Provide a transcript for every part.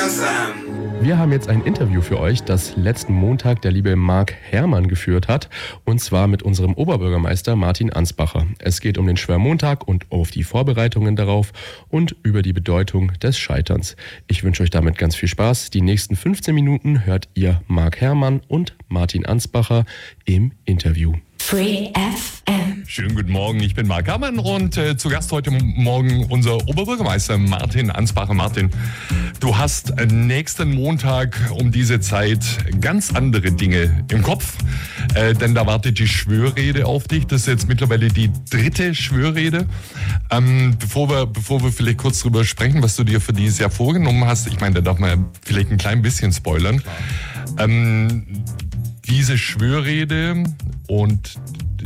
Wir haben jetzt ein Interview für euch, das letzten Montag der liebe Marc Herrmann geführt hat, und zwar mit unserem Oberbürgermeister Martin Ansbacher. Es geht um den Schwörmontag und auf die Vorbereitungen darauf und über die Bedeutung des Scheiterns. Ich wünsche euch damit ganz viel Spaß. Die nächsten 15 Minuten hört ihr Marc Herrmann und Martin Ansbacher im Interview. Free FM. Schönen guten Morgen, ich bin Marc Herrmann und zu Gast heute Morgen unser Oberbürgermeister Martin Ansbacher. Martin, du hast nächsten Montag um diese Zeit ganz andere Dinge im Kopf, denn da wartet die Schwörrede auf dich. Das ist jetzt mittlerweile die 3. Schwörrede. Bevor wir vielleicht kurz drüber sprechen, was du dir für dieses Jahr vorgenommen hast, ich meine, da darf man vielleicht ein klein bisschen spoilern. Diese Schwörrede und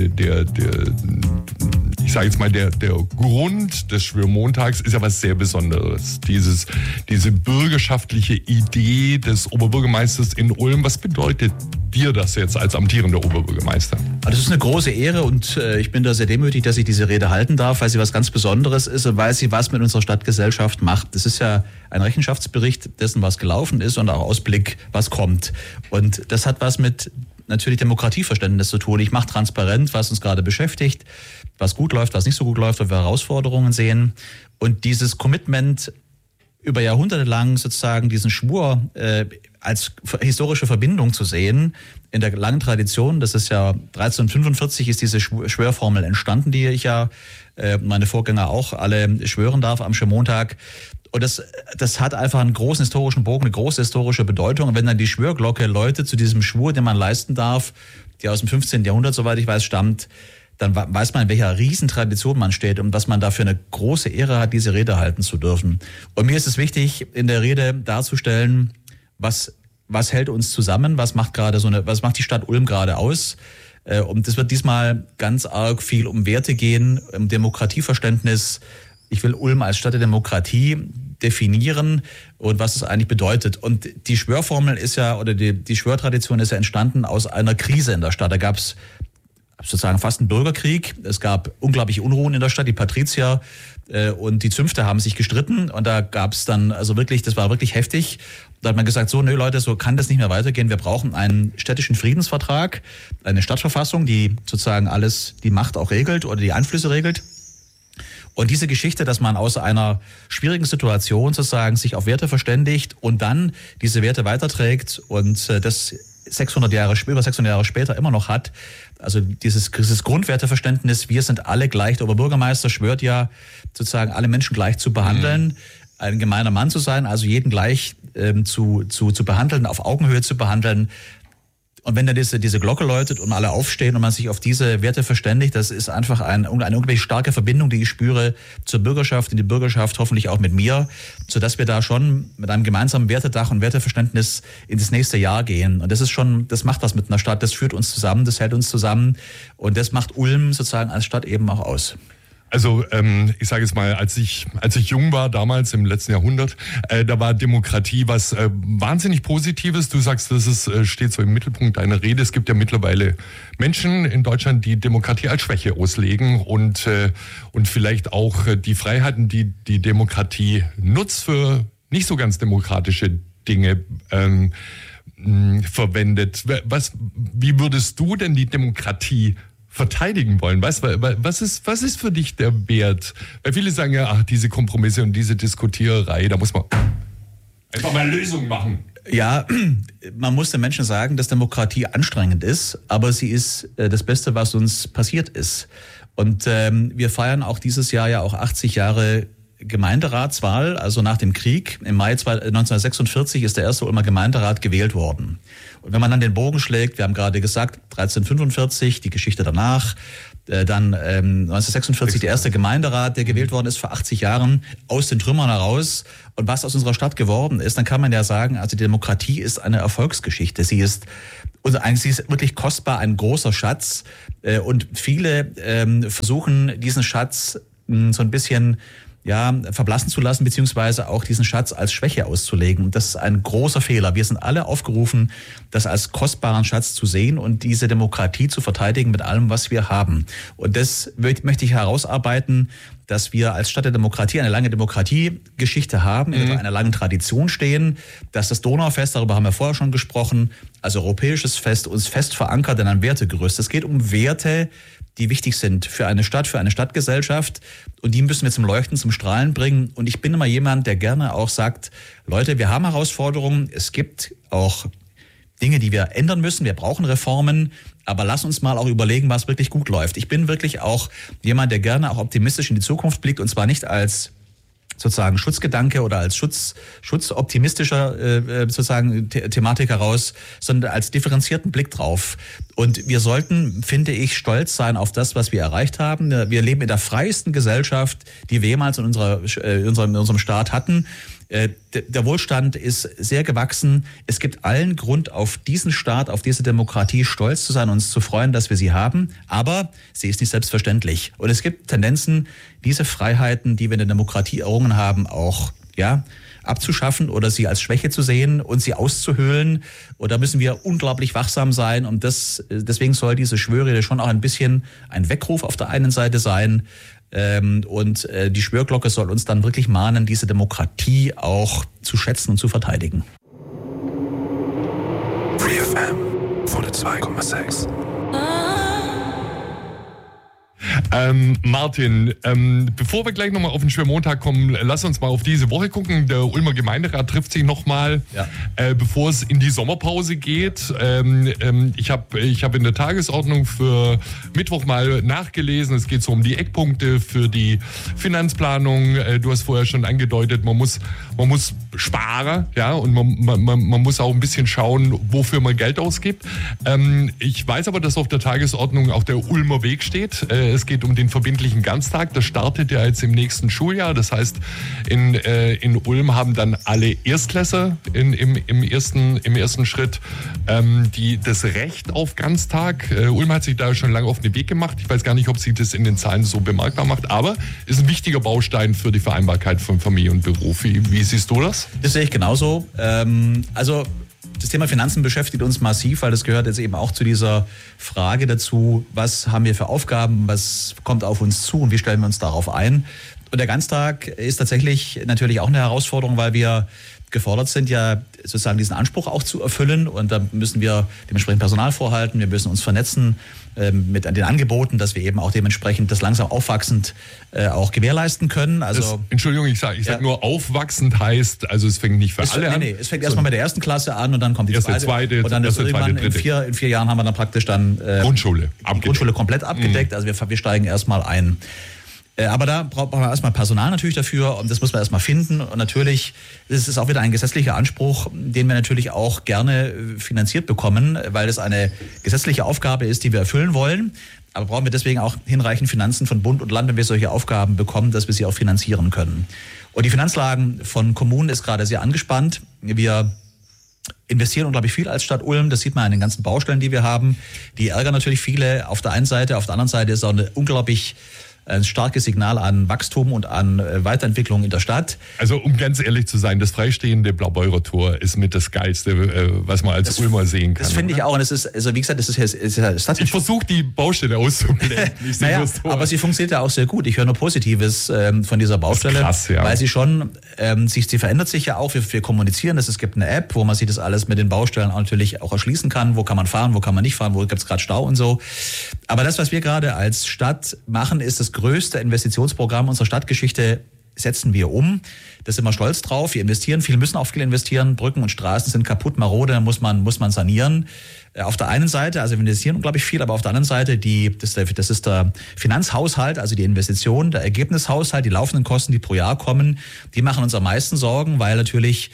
ich sage jetzt mal, der Grund des Schwörmontags ist ja was sehr Besonderes. Diese bürgerschaftliche Idee des Oberbürgermeisters in Ulm. Was bedeutet dir das jetzt als amtierender Oberbürgermeister? Das ist eine große Ehre und ich bin da sehr demütig, dass ich diese Rede halten darf, weil sie was ganz Besonderes ist und weil sie was mit unserer Stadtgesellschaft macht. Das ist ja ein Rechenschaftsbericht dessen, was gelaufen ist und auch Ausblick, was kommt. Und das hat was mit natürlich Demokratieverständnis zu tun. Ich mache transparent, was uns gerade beschäftigt, was gut läuft, was nicht so gut läuft, wo wir Herausforderungen sehen. Und dieses Commitment über Jahrhunderte lang sozusagen diesen Schwur als historische Verbindung zu sehen, in der langen Tradition, das ist ja 1345 ist diese Schwörformel entstanden, die ich ja, meine Vorgänger auch alle schwören darf am Schwörmontag. Und das hat einfach einen großen historischen Bogen, eine große historische Bedeutung. Und wenn dann die Schwörglocke läutet zu diesem Schwur, den man leisten darf, die aus dem 15. Jahrhundert, soweit ich weiß, stammt, dann weiß man, in welcher Riesentradition man steht und was man da für eine große Ehre hat, diese Rede halten zu dürfen. Und mir ist es wichtig, in der Rede darzustellen, was hält uns zusammen, was macht die Stadt Ulm gerade aus. Und es wird diesmal ganz arg viel um Werte gehen, um Demokratieverständnis. Ich will Ulm als Stadt der Demokratie definieren und was es eigentlich bedeutet. Und die Schwörformel ist ja, oder die Schwörtradition ist ja entstanden aus einer Krise in der Stadt. Da gab es sozusagen fast einen Bürgerkrieg. Es gab unglaubliche Unruhen in der Stadt. Die Patrizier und die Zünfte haben sich gestritten und da gab es dann das war wirklich heftig. Da hat man gesagt, so, nö Leute, so kann das nicht mehr weitergehen. Wir brauchen einen städtischen Friedensvertrag, eine Stadtverfassung, die sozusagen alles, die Macht auch regelt oder die Einflüsse regelt. Und diese Geschichte, dass man aus einer schwierigen Situation sozusagen sich auf Werte verständigt und dann diese Werte weiterträgt und das über 600 Jahre später immer noch hat, also dieses Grundwerteverständnis, wir sind alle gleich. Der Oberbürgermeister schwört ja sozusagen alle Menschen gleich zu behandeln, ein gemeiner Mann zu sein, also jeden gleich zu behandeln, auf Augenhöhe zu behandeln. Und wenn dann diese Glocke läutet und alle aufstehen und man sich auf diese Werte verständigt, das ist einfach eine unglaublich starke Verbindung, die ich spüre zur Bürgerschaft, in die Bürgerschaft hoffentlich auch mit mir, sodass wir da schon mit einem gemeinsamen Wertedach und Werteverständnis in das nächste Jahr gehen. Und das macht was mit einer Stadt, das führt uns zusammen, das hält uns zusammen und das macht Ulm sozusagen als Stadt eben auch aus. Also ich sage jetzt mal, als ich jung war, damals im letzten Jahrhundert, da war Demokratie was wahnsinnig Positives. Du sagst, steht so im Mittelpunkt deiner Rede. Es gibt ja mittlerweile Menschen in Deutschland, die Demokratie als Schwäche auslegen und vielleicht auch die Freiheiten, die Demokratie nutzt, für nicht so ganz demokratische Dinge verwendet. Wie würdest du denn die Demokratie verteidigen wollen? Was ist für dich der Wert? Weil viele sagen ja, diese Kompromisse und diese Diskutiererei, da muss man einfach mal Lösungen machen. Ja, man muss den Menschen sagen, dass Demokratie anstrengend ist, aber sie ist das Beste, was uns passiert ist. Und wir feiern auch dieses Jahr ja auch 80 Jahre Gemeinderatswahl, also nach dem Krieg. Im Mai 1946 ist der erste Ulmer Gemeinderat gewählt worden. Und wenn man dann den Bogen schlägt, wir haben gerade gesagt, 1345, die Geschichte danach, dann 1946 der erste Gemeinderat, der gewählt worden ist vor 80 Jahren, aus den Trümmern heraus. Und was aus unserer Stadt geworden ist, dann kann man ja sagen, also die Demokratie ist eine Erfolgsgeschichte. Sie ist wirklich kostbar, ein großer Schatz. Und viele versuchen, diesen Schatz so ein bisschen verblassen zu lassen, beziehungsweise auch diesen Schatz als Schwäche auszulegen. Und das ist ein großer Fehler. Wir sind alle aufgerufen, das als kostbaren Schatz zu sehen und diese Demokratie zu verteidigen mit allem, was wir haben. Und das möchte ich herausarbeiten, dass wir als Stadt der Demokratie eine lange Demokratiegeschichte haben, in einer langen Tradition stehen, dass das Donaufest, darüber haben wir vorher schon gesprochen, als europäisches Fest uns fest verankert in einem Wertegerüst. Es geht um Werte, die wichtig sind für eine Stadt, für eine Stadtgesellschaft. Und die müssen wir zum Leuchten, zum Strahlen bringen. Und ich bin immer jemand, der gerne auch sagt, Leute, wir haben Herausforderungen. Es gibt auch Dinge, die wir ändern müssen. Wir brauchen Reformen. Aber lass uns mal auch überlegen, was wirklich gut läuft. Ich bin wirklich auch jemand, der gerne auch optimistisch in die Zukunft blickt. Und zwar nicht als sozusagen Schutzgedanke oder als schutzoptimistischer sozusagen Thematik heraus, sondern als differenzierten Blick drauf. Und wir sollten, finde ich, stolz sein auf das, was wir erreicht haben. Wir leben in der freiesten Gesellschaft, die wir jemals in unserem Staat hatten. Der Wohlstand ist sehr gewachsen. Es gibt allen Grund, auf diesen Staat, auf diese Demokratie stolz zu sein und uns zu freuen, dass wir sie haben. Aber sie ist nicht selbstverständlich. Und es gibt Tendenzen, diese Freiheiten, die wir in der Demokratie errungen haben, auch abzuschaffen oder sie als Schwäche zu sehen und sie auszuhöhlen. Und da müssen wir unglaublich wachsam sein. Und deswegen soll diese Schwörrede schon auch ein bisschen ein Weckruf auf der einen Seite sein. Und die Schwörglocke soll uns dann wirklich mahnen, diese Demokratie auch zu schätzen und zu verteidigen. Free FM 102,6. Martin, bevor wir gleich nochmal auf den Schwermontag kommen, lass uns mal auf diese Woche gucken. Der Ulmer Gemeinderat trifft sich nochmal, bevor es in die Sommerpause geht. Ich hab in der Tagesordnung für Mittwoch mal nachgelesen. Es geht so um die Eckpunkte für die Finanzplanung. Du hast vorher schon angedeutet, man muss sparen, ja, und man muss auch ein bisschen schauen, wofür man Geld ausgibt. Ich weiß aber, dass auf der Tagesordnung auch der Ulmer Weg steht. Es geht um den verbindlichen Ganztag. Das startet ja jetzt im nächsten Schuljahr. Das heißt, in Ulm haben dann alle Erstklässler im ersten Schritt das Recht auf Ganztag. Ulm hat sich da schon lange auf den Weg gemacht. Ich weiß gar nicht, ob sich das in den Zahlen so bemerkbar macht, aber ist ein wichtiger Baustein für die Vereinbarkeit von Familie und Beruf. Wie siehst du das? Das sehe ich genauso. Das Thema Finanzen beschäftigt uns massiv, weil das gehört jetzt eben auch zu dieser Frage dazu, was haben wir für Aufgaben, was kommt auf uns zu und wie stellen wir uns darauf ein. Und der Ganztag ist tatsächlich natürlich auch eine Herausforderung, weil wir gefordert sind, ja sozusagen diesen Anspruch auch zu erfüllen. Und da müssen wir dementsprechend Personal vorhalten, wir müssen uns vernetzen mit den Angeboten, dass wir eben auch dementsprechend das langsam aufwachsend auch gewährleisten können. Also Entschuldigung, ich sag nur aufwachsend heißt, also es fängt nicht für alle an. Nee, es fängt erstmal mit der ersten Klasse an und dann kommt die zweite und dann ist irgendwann in vier Jahren haben wir dann praktisch dann Grundschule komplett abgedeckt. Also wir steigen erstmal ein. Aber da braucht man erstmal Personal natürlich dafür und das muss man erstmal finden. Und natürlich ist es auch wieder ein gesetzlicher Anspruch, den wir natürlich auch gerne finanziert bekommen, weil es eine gesetzliche Aufgabe ist, die wir erfüllen wollen. Aber brauchen wir deswegen auch hinreichend Finanzen von Bund und Land, wenn wir solche Aufgaben bekommen, dass wir sie auch finanzieren können. Und die Finanzlagen von Kommunen ist gerade sehr angespannt. Wir investieren unglaublich viel als Stadt Ulm. Das sieht man an den ganzen Baustellen, die wir haben. Die ärgern natürlich viele auf der einen Seite. Auf der anderen Seite ist auch ein starkes Signal an Wachstum und an Weiterentwicklung in der Stadt. Also um ganz ehrlich zu sein, das freistehende Blaubeurer Tor ist mit das Geilste, was man als Ulmer sehen kann. Das finde ich auch. Und es ist, also wie gesagt, ich versuche die Baustelle auszublenden. Aber sie funktioniert ja auch sehr gut. Ich höre nur Positives von dieser Baustelle. Krass, ja. Weil sie schon, sie verändert sich ja auch. Wir kommunizieren. Es gibt eine App, wo man sich das alles mit den Baustellen natürlich auch erschließen kann. Wo kann man fahren, wo kann man nicht fahren, wo gibt es gerade Stau und so. Aber das, was wir gerade als Stadt machen, ist das größte Investitionsprogramm unserer Stadtgeschichte, setzen wir um. Da sind wir stolz drauf. Wir investieren viel, müssen auch viel investieren. Brücken und Straßen sind kaputt, marode, muss man sanieren. Auf der einen Seite, also wir investieren unglaublich viel, aber auf der anderen Seite, das ist der Finanzhaushalt, also die Investition, der Ergebnishaushalt, die laufenden Kosten, die pro Jahr kommen, die machen uns am meisten Sorgen, weil natürlich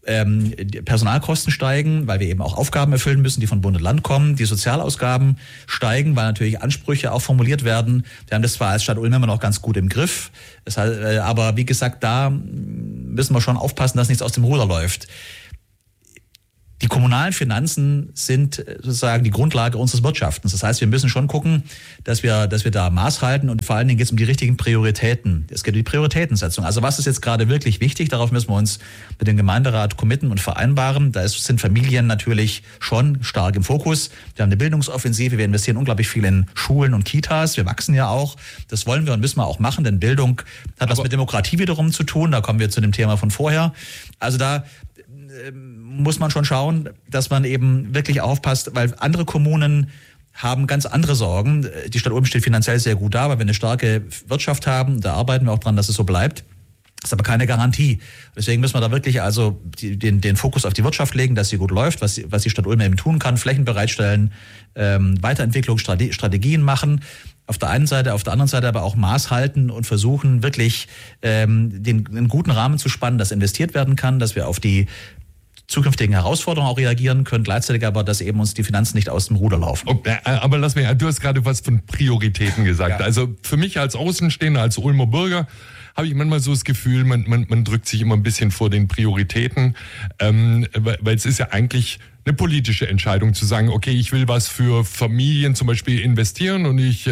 die Personalkosten steigen, weil wir eben auch Aufgaben erfüllen müssen, die von Bund und Land kommen. Die Sozialausgaben steigen, weil natürlich Ansprüche auch formuliert werden. Wir haben das zwar als Stadt Ulm immer noch ganz gut im Griff, aber wie gesagt, da müssen wir schon aufpassen, dass nichts aus dem Ruder läuft. die kommunalen Finanzen sind sozusagen die Grundlage unseres Wirtschaftens. Das heißt, wir müssen schon gucken, dass wir da Maß halten und vor allen Dingen geht es um die richtigen Prioritäten. Es geht um die Prioritätensetzung. Also was ist jetzt gerade wirklich wichtig? Darauf müssen wir uns mit dem Gemeinderat committen und vereinbaren. Sind Familien natürlich schon stark im Fokus. Wir haben eine Bildungsoffensive. Wir investieren unglaublich viel in Schulen und Kitas. Wir wachsen ja auch. Das wollen wir und müssen wir auch machen, denn Bildung hat was mit Demokratie wiederum zu tun. Da kommen wir zu dem Thema von vorher. Also da muss man schon schauen, dass man eben wirklich aufpasst, weil andere Kommunen haben ganz andere Sorgen. Die Stadt Ulm steht finanziell sehr gut da, weil wir eine starke Wirtschaft haben. Da arbeiten wir auch dran, dass es so bleibt. Das ist aber keine Garantie. Deswegen müssen wir da wirklich also den Fokus auf die Wirtschaft legen, dass sie gut läuft, was die Stadt Ulm eben tun kann, Flächen bereitstellen, Weiterentwicklungsstrategien machen. Auf der einen Seite, auf der anderen Seite aber auch Maß halten und versuchen wirklich einen guten Rahmen zu spannen, dass investiert werden kann, dass wir auf die zukünftigen Herausforderungen auch reagieren können, gleichzeitig aber, dass eben uns die Finanzen nicht aus dem Ruder laufen. Okay, aber du hast gerade was von Prioritäten gesagt. Ja. Also für mich als Außenstehender, als Ulmer Bürger, habe ich manchmal so das Gefühl, man drückt sich immer ein bisschen vor den Prioritäten, weil es ist ja eigentlich eine politische Entscheidung zu sagen, okay, ich will was für Familien zum Beispiel investieren und ich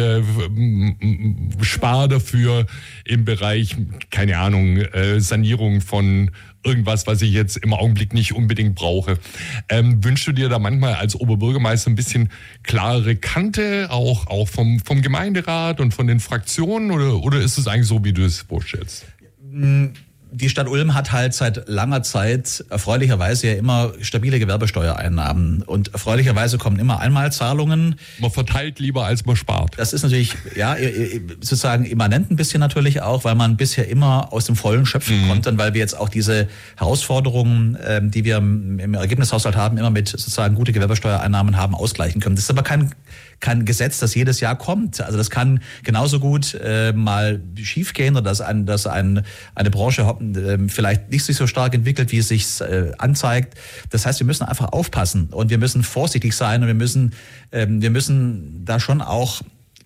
spare dafür im Bereich, keine Ahnung, Sanierung von irgendwas, was ich jetzt im Augenblick nicht unbedingt brauche. Wünschst du dir da manchmal als Oberbürgermeister ein bisschen klarere Kante, auch vom Gemeinderat und von den Fraktionen, oder ist es eigentlich so, wie du es vorstellst? Die Stadt Ulm hat halt seit langer Zeit erfreulicherweise ja immer stabile Gewerbesteuereinnahmen und erfreulicherweise kommen immer Einmalzahlungen. Man verteilt lieber, als man spart. Das ist natürlich, ja, sozusagen immanent ein bisschen natürlich auch, weil man bisher immer aus dem Vollen schöpfen konnte, weil wir jetzt auch diese Herausforderungen, die wir im Ergebnishaushalt haben, immer mit sozusagen gute Gewerbesteuereinnahmen haben, ausgleichen können. Das ist aber kein Gesetz, das jedes Jahr kommt. Also das kann genauso gut mal schiefgehen oder dass eine Branche vielleicht nicht sich so stark entwickelt, wie es sich anzeigt. Das heißt, wir müssen einfach aufpassen und wir müssen vorsichtig sein und wir müssen da schon auch,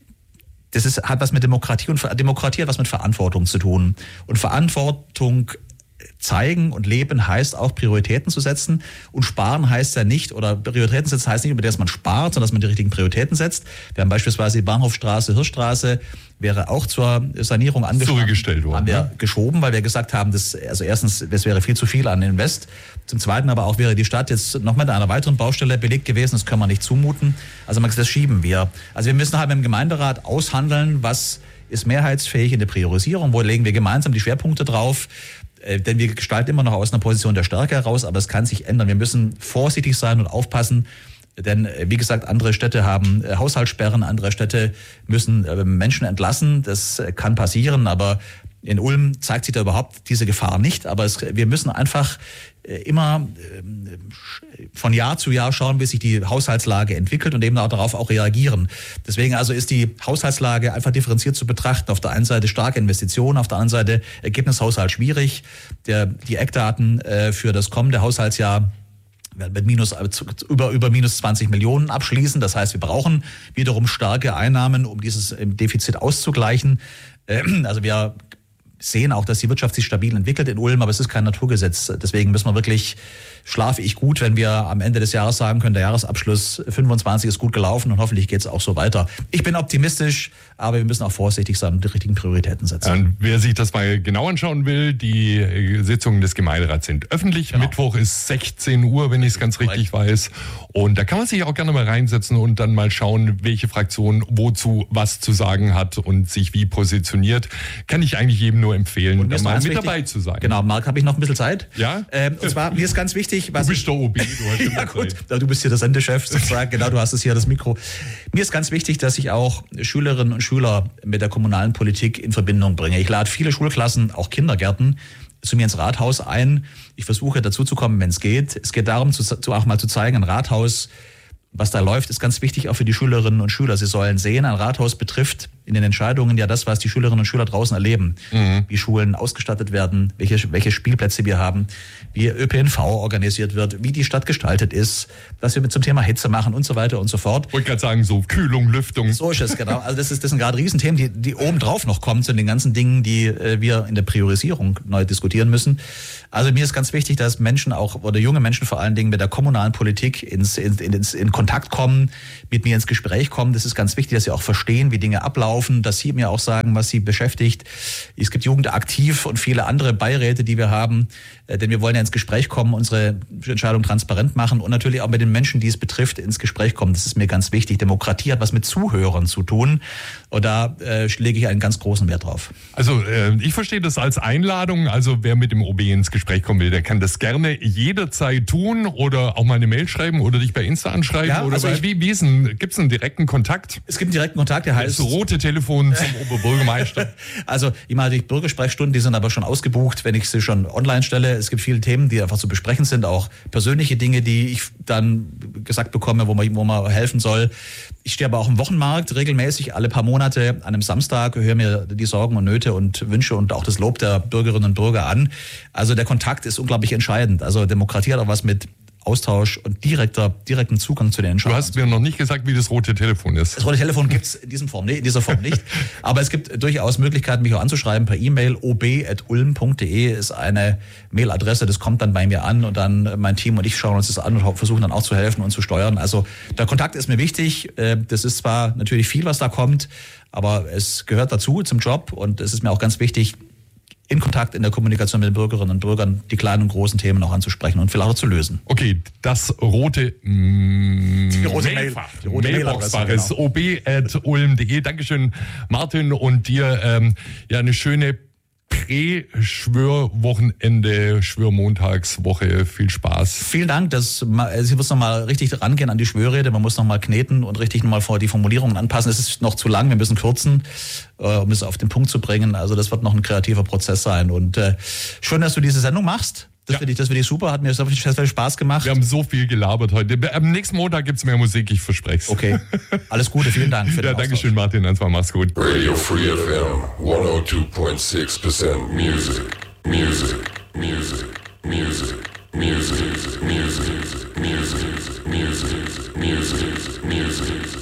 hat was mit Demokratie und Demokratie hat was mit Verantwortung zu tun. Und Verantwortung zeigen und leben heißt auch Prioritäten zu setzen und sparen heißt ja nicht, oder Prioritäten setzen heißt nicht, über das man spart, sondern dass man die richtigen Prioritäten setzt. Wir haben beispielsweise die Bahnhofstraße, Hirschstraße, wäre auch zur Sanierung zurückgestellt worden. Haben wir geschoben, weil wir gesagt haben, also erstens, das wäre viel zu viel an Invest. Zum Zweiten aber auch wäre die Stadt jetzt noch mit einer weiteren Baustelle belegt gewesen, das können wir nicht zumuten. Also das schieben wir. Also wir müssen halt mit dem Gemeinderat aushandeln, was ist mehrheitsfähig in der Priorisierung, wo legen wir gemeinsam die Schwerpunkte drauf. Denn wir gestalten immer noch aus einer Position der Stärke heraus, aber es kann sich ändern. Wir müssen vorsichtig sein und aufpassen, denn wie gesagt, andere Städte haben Haushaltssperren, andere Städte müssen Menschen entlassen. Das kann passieren, aber in Ulm zeigt sich da überhaupt diese Gefahr nicht. Aber wir müssen einfach immer von Jahr zu Jahr schauen, wie sich die Haushaltslage entwickelt und eben auch darauf auch reagieren. Deswegen also ist die Haushaltslage einfach differenziert zu betrachten. Auf der einen Seite starke Investitionen, auf der anderen Seite Ergebnishaushalt schwierig. Die Eckdaten für das kommende Haushaltsjahr werden mit über minus 20 Millionen abschließen. Das heißt, wir brauchen wiederum starke Einnahmen, um dieses Defizit auszugleichen. Also wir sehen auch, dass die Wirtschaft sich stabil entwickelt in Ulm, aber es ist kein Naturgesetz. Deswegen müssen wir wirklich, schlafe ich gut, wenn wir am Ende des Jahres sagen können, der Jahresabschluss 25 ist gut gelaufen und hoffentlich geht es auch so weiter. Ich bin optimistisch, aber wir müssen auch vorsichtig sein und die richtigen Prioritäten setzen. Und wer sich das mal genau anschauen will, die Sitzungen des Gemeinderats sind öffentlich. Genau. Mittwoch ist 16 Uhr, wenn ich es ganz richtig weiß. Und da kann man sich auch gerne mal reinsetzen und dann mal schauen, welche Fraktion wozu was zu sagen hat und sich wie positioniert. Kann ich eigentlich jedem nur empfehlen, da mal mit dabei zu sein. Genau, Marc, habe ich noch ein bisschen Zeit? Ja? Und zwar, mir ist ganz wichtig, du bist der OB, du hast ja gut, du bist hier der Sendechef sozusagen, genau, du hast es hier das Mikro. Mir ist ganz wichtig, dass ich auch Schülerinnen und Schüler mit der kommunalen Politik in Verbindung bringe. Ich lade viele Schulklassen, auch Kindergärten, zu mir ins Rathaus ein. Ich versuche dazu zu kommen, wenn es geht. Es geht darum, auch mal zu zeigen, ein Rathaus, was da läuft, ist ganz wichtig auch für die Schülerinnen und Schüler. Sie sollen sehen, ein Rathaus betrifft in den Entscheidungen ja das, was die Schülerinnen und Schüler draußen erleben. Wie Schulen ausgestattet werden, welche Spielplätze wir haben, wie ÖPNV organisiert wird, wie die Stadt gestaltet ist, was wir mit zum Thema Hitze machen und so weiter und so fort. Ich wollte gerade sagen, so Kühlung, Lüftung. So ist es, genau. Also das sind gerade Riesenthemen, die obendrauf noch kommen zu den ganzen Dingen, die wir in der Priorisierung neu diskutieren müssen. Also mir ist ganz wichtig, dass Menschen auch, oder junge Menschen vor allen Dingen mit der kommunalen Politik in Kontakt kommen, mit mir ins Gespräch kommen. Das ist ganz wichtig, dass sie auch verstehen, wie Dinge ablaufen, dass sie mir auch sagen, was sie beschäftigt. Es gibt Jugend aktiv und viele andere Beiräte, die wir haben, denn wir wollen ja ins Gespräch kommen, unsere Entscheidung transparent machen und natürlich auch mit den Menschen, die es betrifft, ins Gespräch kommen. Das ist mir ganz wichtig. Demokratie hat was mit Zuhörern zu tun und da lege ich einen ganz großen Wert drauf. Also ich verstehe das als Einladung, also wer mit dem OB ins Gespräch kommen will, der kann das gerne jederzeit tun oder auch mal eine Mail schreiben oder dich bei Insta anschreiben. Ja, oder also gibt es einen direkten Kontakt? Es gibt einen direkten Kontakt, der heißt... Das rote Telefon zum Oberbürgermeister. Also immer die Bürgersprechstunden, die sind aber schon ausgebucht, wenn ich sie schon online stelle. Es gibt viele Themen, die einfach zu besprechen sind, auch persönliche Dinge, die ich dann gesagt bekomme, wo man helfen soll. Ich stehe aber auch im Wochenmarkt regelmäßig alle paar Monate an einem Samstag, höre mir die Sorgen und Nöte und Wünsche und auch das Lob der Bürgerinnen und Bürger an. Also der Kontakt ist unglaublich entscheidend. Also Demokratie hat auch was mit Austausch und direkten Zugang zu den Entscheidungen. Du hast mir noch nicht gesagt, wie das rote Telefon ist. Das rote Telefon gibt es in dieser Form nicht. Aber es gibt durchaus Möglichkeiten, mich auch anzuschreiben per E-Mail. ob@ulm.de ist eine Mailadresse. Das kommt dann bei mir an und dann mein Team und ich schauen uns das an und versuchen dann auch zu helfen und zu steuern. Also der Kontakt ist mir wichtig. Das ist zwar natürlich viel, was da kommt, aber es gehört dazu zum Job und es ist mir auch ganz wichtig, in Kontakt, in der Kommunikation mit den Bürgerinnen und Bürgern die kleinen und großen Themen auch anzusprechen und vielleicht auch zu lösen. Okay, das rote Mailboxfach ist genau. ob@ulm.de. Dankeschön, Martin, und dir eine schöne Prä-Schwörwochenende, Schwörmontagswoche. Viel Spaß. Vielen Dank. Ich muss noch mal richtig rangehen an die Schwörrede. Man muss noch mal kneten und richtig noch mal vor die Formulierungen anpassen. Es ist noch zu lang. Wir müssen kürzen, um es auf den Punkt zu bringen. Also das wird noch ein kreativer Prozess sein. Und schön, dass du diese Sendung machst. Das finde ich super. Hat mir sehr viel Spaß gemacht. Wir haben so viel gelabert heute. Am nächsten Montag gibt es mehr Musik, ich verspreche es. Okay. Alles Gute. Vielen Dank für den Danke schön, Martin. Mach's gut. Radio Free FM 102.6% music. Music. Music. Music. Music. Music. Music. Music. Music. Music. Music.